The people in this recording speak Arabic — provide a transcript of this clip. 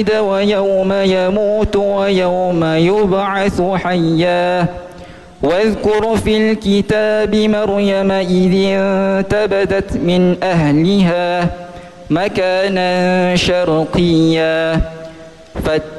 ويوم يموت ويوم يبعث حيا واذكر في الكتاب مريم إذ انتبذت من أهلها مكانا شرقيا